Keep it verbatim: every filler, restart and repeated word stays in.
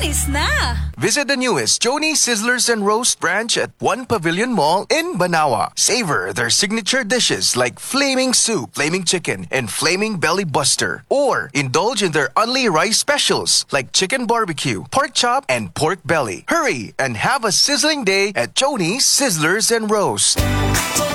Alis na! Visit the newest Joni Sizzlers and Roast branch at One Pavilion Mall in Banawa. Savor their signature dishes like Flaming Soup, Flaming Chicken, and Flaming Belly Buster. Or indulge in their Only Rice specials like Chicken Barbecue, Pork Chop, and Pork Belly. Hurry and have a sizzling day at Joni Sizzlers and Roast.